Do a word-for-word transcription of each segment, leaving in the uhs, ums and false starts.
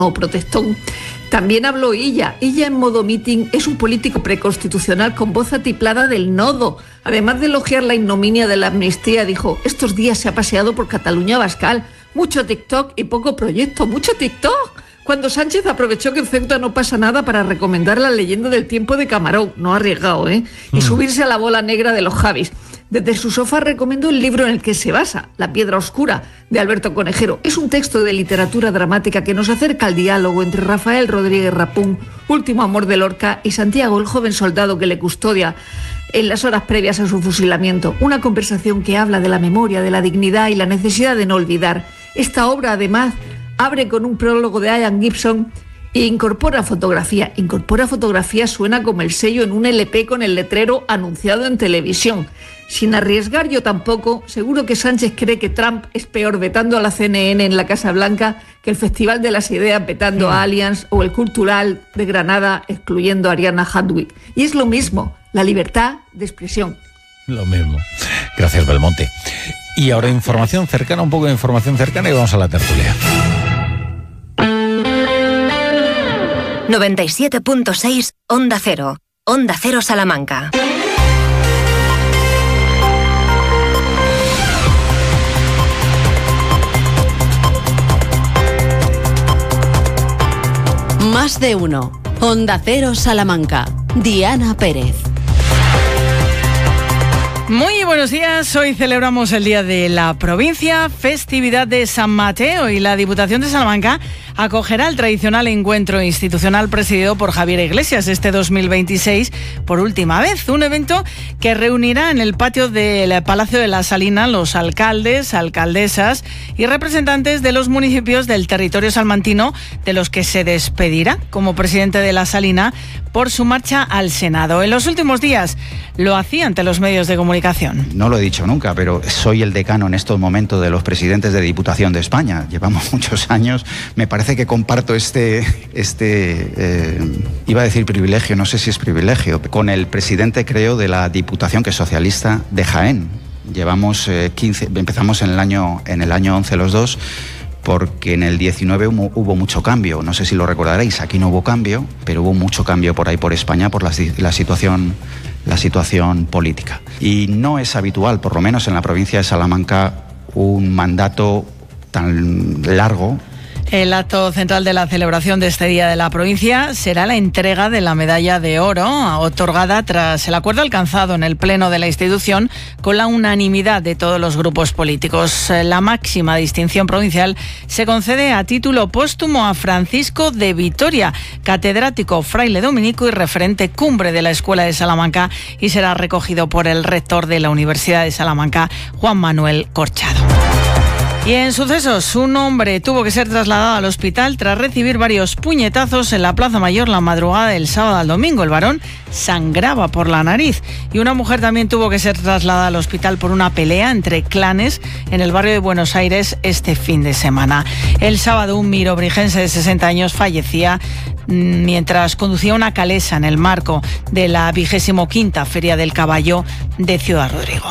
o protestón. También habló Illa. Illa en modo meeting es un político preconstitucional con voz atiplada del nodo. Además de elogiar la ignominia de la amnistía, dijo: estos días se ha paseado por Cataluña Bascal. Mucho TikTok y poco proyecto. ¡Mucho TikTok! Cuando Sánchez aprovechó que en Ceuta no pasa nada para recomendar La leyenda del tiempo de Camarón, no ha arriesgado, ¿eh? Y mm. subirse a la bola negra de los Javis. Desde su sofá recomendó el libro en el que se basa, La piedra oscura, de Alberto Conejero. Es un texto de literatura dramática que nos acerca al diálogo entre Rafael Rodríguez Rapún, último amor de Lorca, y Santiago, el joven soldado que le custodia en las horas previas a su fusilamiento. Una conversación que habla de la memoria, de la dignidad y la necesidad de no olvidar. Esta obra, además, abre con un prólogo de Ian Gibson e incorpora fotografía. Incorpora fotografía suena como el sello en un L P con el letrero anunciado en televisión. Sin arriesgar yo tampoco, seguro que Sánchez cree que Trump es peor vetando a la C N N en la Casa Blanca que el Festival de las Ideas vetando a Allianz o el Cultural de Granada excluyendo a Ariana Hadwick. Y es lo mismo, la libertad de expresión. Lo mismo. Gracias, Belmonte. Y ahora información cercana, un poco de información cercana y vamos a la tertulia. noventa y siete punto seis Onda Cero. Onda Cero Salamanca. Más de uno. Onda Cero Salamanca. Diana Pérez. Muy buenos días, hoy celebramos el Día de la Provincia, festividad de San Mateo, y la Diputación de Salamanca acogerá el tradicional encuentro institucional presidido por Javier Iglesias este dos mil veintiséis por última vez, un evento que reunirá en el patio del Palacio de la Salina los alcaldes, alcaldesas y representantes de los municipios del territorio salmantino, de los que se despedirá como presidente de la Salina por su marcha al Senado. En los últimos días lo hacía ante los medios de comunicación. No lo he dicho nunca, pero soy el decano en estos momentos de los presidentes de Diputación de España. Llevamos muchos años. Me parece que comparto este, este eh, iba a decir privilegio, no sé si es privilegio, con el presidente, creo, de la Diputación, que es socialista, de Jaén. Llevamos eh, quince, empezamos en el año, en el año once los dos, porque en el diecinueve hubo, hubo mucho cambio. No sé si lo recordaréis, aquí no hubo cambio, pero hubo mucho cambio por ahí por España por la, la situación la situación política. Y no es habitual, por lo menos en la provincia de Salamanca, un mandato tan largo. El acto central de la celebración de este Día de la Provincia será la entrega de la medalla de oro otorgada tras el acuerdo alcanzado en el Pleno de la institución con la unanimidad de todos los grupos políticos. La máxima distinción provincial se concede a título póstumo a Francisco de Vitoria, catedrático fraile dominico y referente cumbre de la Escuela de Salamanca, y será recogido por el rector de la Universidad de Salamanca, Juan Manuel Corchado. Y en sucesos, un hombre tuvo que ser trasladado al hospital tras recibir varios puñetazos en la Plaza Mayor la madrugada del sábado al domingo. El varón sangraba por la nariz. Y una mujer también tuvo que ser trasladada al hospital por una pelea entre clanes en el barrio de Buenos Aires este fin de semana. El sábado, un mirobrigense de sesenta años fallecía mientras conducía una calesa en el marco de la vigésimo quinta Feria del Caballo de Ciudad Rodrigo.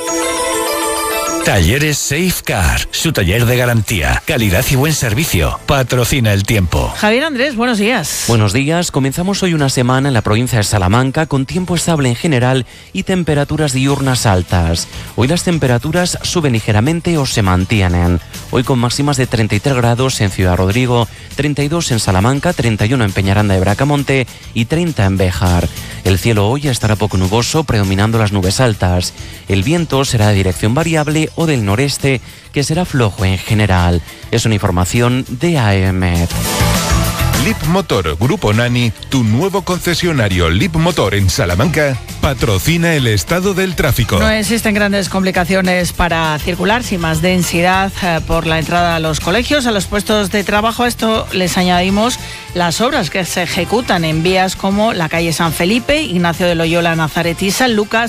Talleres Safecar, su taller de garantía, calidad y buen servicio. Patrocina el tiempo. Javier Andrés, buenos días. Buenos días. Comenzamos hoy una semana en la provincia de Salamanca con tiempo estable en general y temperaturas diurnas altas. Hoy las temperaturas suben ligeramente o se mantienen. Hoy con máximas de treinta y tres grados en Ciudad Rodrigo, treinta y dos en Salamanca, treinta y uno en Peñaranda de Bracamonte y treinta en Béjar. El cielo hoy estará poco nuboso, predominando las nubes altas. El viento será de dirección variable o del noreste, que será flojo en general. Es una información de A E M E D. Lip Motor Grupo Nani, tu nuevo concesionario Lip Motor en Salamanca, patrocina el estado del tráfico. No existen grandes complicaciones para circular, sin más densidad eh, por la entrada a los colegios, a los puestos de trabajo. A esto les añadimos las obras que se ejecutan en vías como la calle San Felipe, Ignacio de Loyola, Nazaret y San Lucas,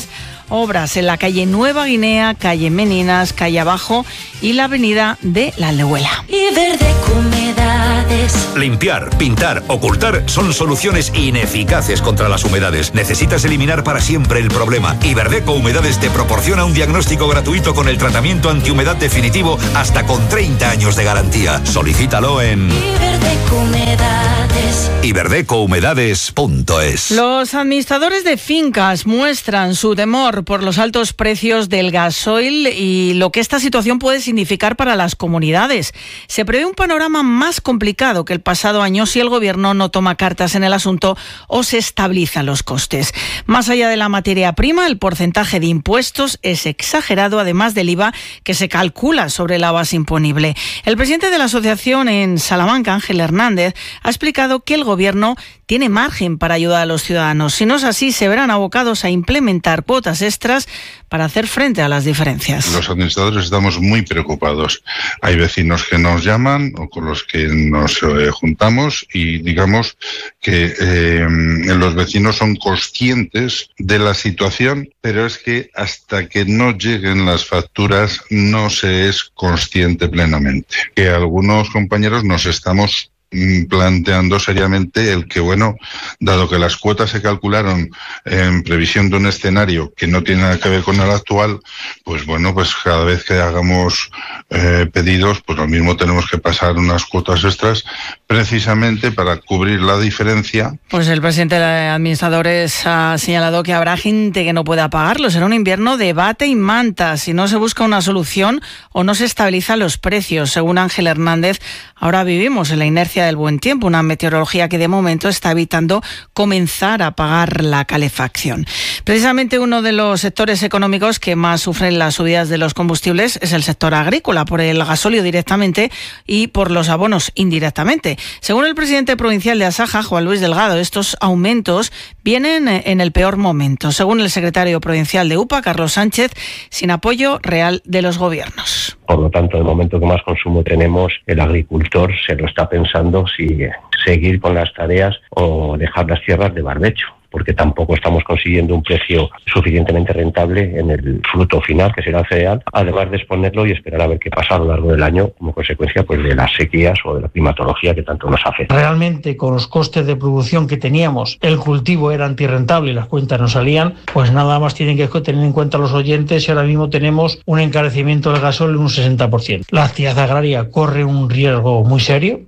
obras en la calle Nueva Guinea, calle Meninas, calle Abajo y la avenida de la Aldehuela. Iberdeco Humedades. Limpiar, pintar, ocultar son soluciones ineficaces contra las humedades. Necesitas eliminar para siempre el problema. Iberdeco Humedades te proporciona un diagnóstico gratuito con el tratamiento antihumedad definitivo hasta con treinta años de garantía. Solicítalo en Iberdeco Humedades. iberdeco humedades punto es. Los administradores de fincas muestran su temor por los altos precios del gasoil y lo que esta situación puede significar para las comunidades. Se prevé un panorama más complicado que el pasado año si el gobierno no toma cartas en el asunto o se estabilizan los costes. Más allá de la materia prima, el porcentaje de impuestos es exagerado, además del I V A que se calcula sobre la base imponible. El presidente de la asociación en Salamanca, Ángel Hernández, ha explicado que el gobierno tiene margen para ayudar a los ciudadanos. Si no es así, se verán abocados a implementar cuotas extras para hacer frente a las diferencias. Los administradores estamos muy preocupados. Hay vecinos que nos llaman o con los que nos eh, juntamos y digamos que eh, los vecinos son conscientes de la situación, pero es que hasta que no lleguen las facturas no se es consciente plenamente. Que algunos compañeros nos estamos planteando seriamente el que, bueno, dado que las cuotas se calcularon en previsión de un escenario que no tiene nada que ver con el actual, pues bueno, pues cada vez que hagamos eh, pedidos, pues lo mismo tenemos que pasar unas cuotas extras precisamente para cubrir la diferencia. Pues el presidente de administradores ha señalado que habrá gente que no pueda pagarlo. Será un invierno de bate y manta si no se busca una solución o no se estabilizan los precios. Según Ángel Hernández, ahora vivimos en la inercia del buen tiempo, una meteorología que de momento está evitando comenzar a pagar la calefacción. Precisamente uno de los sectores económicos que más sufren las subidas de los combustibles es el sector agrícola, por el gasóleo directamente y por los abonos indirectamente. Según el presidente provincial de Asaja, Juan Luis Delgado, estos aumentos vienen en el peor momento. Según el secretario provincial de U P A, Carlos Sánchez, sin apoyo real de los gobiernos. Por lo tanto, en el momento que más consumo tenemos, el agricultor se lo está pensando si seguir con las tareas o dejar las tierras de barbecho, porque tampoco estamos consiguiendo un precio suficientemente rentable en el fruto final, que será el cereal, además de exponerlo y esperar a ver qué pasa a lo largo del año como consecuencia pues de las sequías o de la climatología que tanto nos afecta. Realmente, con los costes de producción que teníamos, el cultivo era antirrentable y las cuentas no salían, pues nada más tienen que tener en cuenta los oyentes y ahora mismo tenemos un encarecimiento del gasóleo en un sesenta por ciento. La actividad agraria corre un riesgo muy serio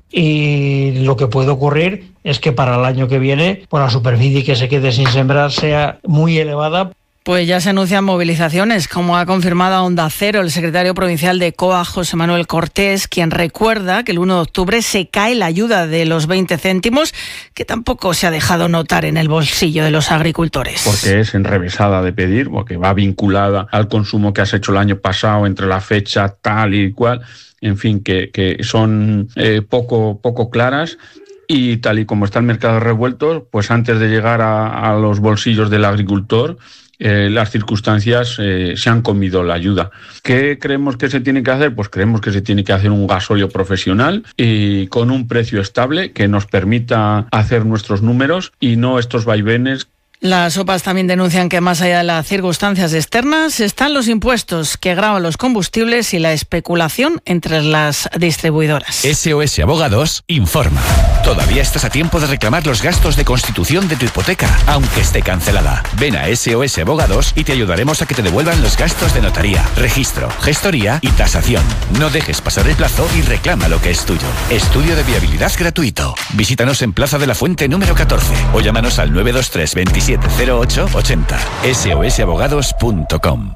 y lo que puede ocurrir es que para el año que viene, por la superficie que se quede sin sembrar sea muy elevada. Pues ya se anuncian movilizaciones, como ha confirmado a Onda Cero el secretario provincial de C O A, José Manuel Cortés, quien recuerda que el uno de octubre se cae la ayuda de los veinte céntimos, que tampoco se ha dejado notar en el bolsillo de los agricultores. Porque es enrevesada de pedir, porque va vinculada al consumo que has hecho el año pasado entre la fecha tal y cual, en fin, que, que son eh, poco, poco claras. Y tal y como está el mercado revuelto, pues antes de llegar a, a los bolsillos del agricultor, eh, las circunstancias eh, se han comido la ayuda. ¿Qué creemos que se tiene que hacer? Pues creemos que se tiene que hacer un gasóleo profesional y con un precio estable que nos permita hacer nuestros números y no estos vaivenes. Las O P As también denuncian que más allá de las circunstancias externas están los impuestos que gravan los combustibles y la especulación entre las distribuidoras. S O S Abogados informa. Todavía estás a tiempo de reclamar los gastos de constitución de tu hipoteca, aunque esté cancelada. Ven a S O S Abogados y te ayudaremos a que te devuelvan los gastos de notaría, registro, gestoría y tasación. No dejes pasar el plazo y reclama lo que es tuyo. Estudio de viabilidad gratuito. Visítanos en Plaza de la Fuente número catorce o llámanos al nueve dos tres veintisiete cero ocho ochenta. S O S abogados punto com.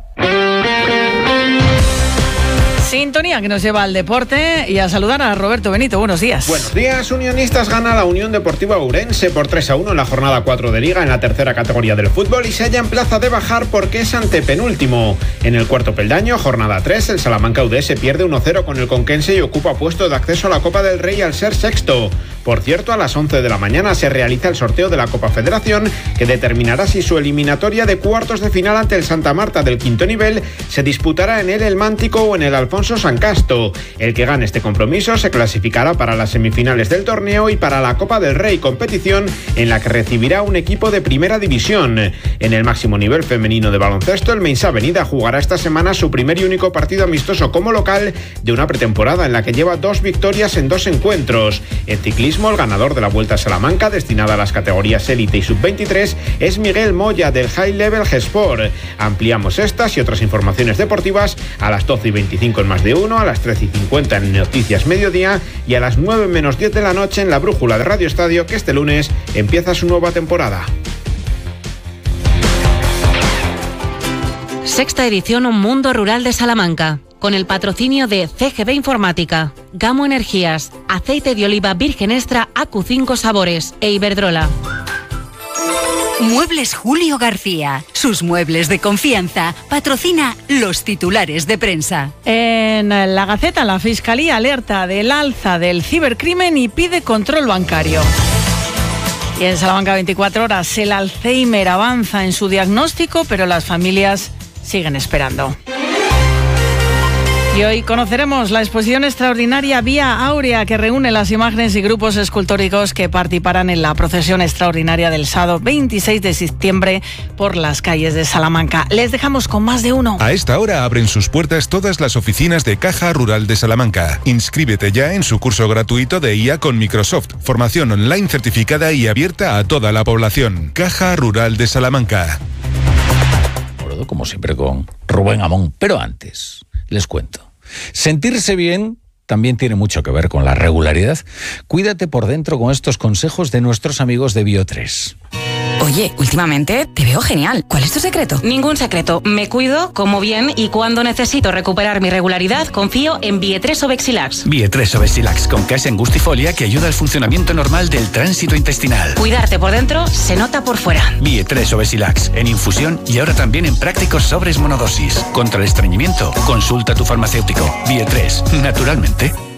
Sintonía que nos lleva al deporte y a saludar a Roberto Benito. Buenos días. Buenos días. Unionistas gana la Unión Deportiva Ourense por tres a uno en la jornada cuatro de Liga en la tercera categoría del fútbol y se halla en plaza de bajar porque es antepenúltimo. En el cuarto peldaño, jornada tres, el Salamanca U D S pierde uno cero con el Conquense y ocupa puesto de acceso a la Copa del Rey al ser sexto. Por cierto, a las once de la mañana se realiza el sorteo de la Copa Federación, que determinará si su eliminatoria de cuartos de final ante el Santa Marta del quinto nivel se disputará en el El Mántico o en el Alfonso Sancasto. El que gane este compromiso se clasificará para las semifinales del torneo y para la Copa del Rey, competición en la que recibirá un equipo de primera división. En el máximo nivel femenino de baloncesto, el Meinsa Avenida jugará esta semana su primer y único partido amistoso como local de una pretemporada en la que lleva dos victorias en dos encuentros. En ciclismo, el ganador de la Vuelta a Salamanca, destinada a las categorías élite y sub veintitrés, es Miguel Moya del High Level G-Sport. Ampliamos estas y otras informaciones deportivas a las doce y veinticinco en Más de Uno, a las trece y cincuenta en Noticias Mediodía y a las nueve menos diez de la noche en la Brújula de Radio Estadio, que este lunes empieza su nueva temporada. Sexta edición Un Mundo Rural de Salamanca, con el patrocinio de C G B Informática, Gamo Energías, Aceite de Oliva Virgen Extra A Q cinco Sabores e Iberdrola. Muebles Julio García, sus muebles de confianza, patrocina los titulares de prensa. En La Gaceta, la Fiscalía alerta del alza del cibercrimen y pide control bancario. Y en Salamanca veinticuatro horas, el Alzheimer avanza en su diagnóstico, pero las familias siguen esperando. Y hoy conoceremos la exposición extraordinaria Vía Áurea, que reúne las imágenes y grupos escultóricos que participarán en la procesión extraordinaria del sábado veintiséis de septiembre por las calles de Salamanca. Les dejamos con Más de Uno. A esta hora abren sus puertas todas las oficinas de Caja Rural de Salamanca. Inscríbete ya en su curso gratuito de I A con Microsoft. Formación online certificada y abierta a toda la población. Caja Rural de Salamanca. Como siempre con Rubén Amón, pero antes les cuento. Sentirse bien también tiene mucho que ver con la regularidad. Cuídate por dentro con estos consejos de nuestros amigos de Bio tres. Oye, últimamente te veo genial. ¿Cuál es tu secreto? Ningún secreto. Me cuido, como bien y cuando necesito recuperar mi regularidad, confío en Bio tres Obexilax. Bio tres Obexilax con case angustifolia que ayuda al funcionamiento normal del tránsito intestinal. Cuidarte por dentro se nota por fuera. Bio tres Obexilax en infusión y ahora también en prácticos sobres monodosis. Contra el estreñimiento, consulta a tu farmacéutico. Bio tres, naturalmente.